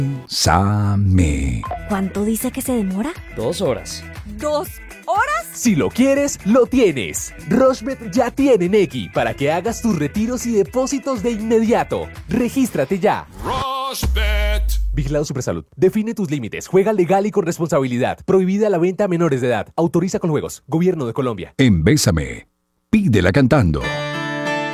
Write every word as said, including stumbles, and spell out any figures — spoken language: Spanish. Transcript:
Bésame. ¿Cuánto dice que se demora? Dos horas. ¿Dos horas? Si lo quieres, lo tienes. Rochebet ya tiene Nequi para que hagas tus retiros y depósitos de inmediato. Regístrate ya. Rochebet. Vigilado Supersalud. Define tus límites. Juega legal y con responsabilidad. Prohibida la venta a menores de edad. Autoriza con juegos. Gobierno de Colombia. En Bésame. Pídela cantando.